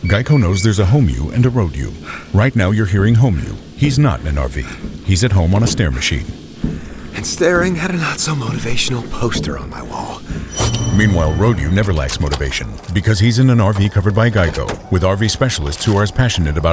Geico knows there's a home you and a road you. Right now you're hearing home you. He's not in an RV. He's at home on a stair machine. And staring at a not-so-motivational poster on my wall. Meanwhile, road you never lacks motivation because he's in an RV covered by Geico with RV specialists who are as passionate about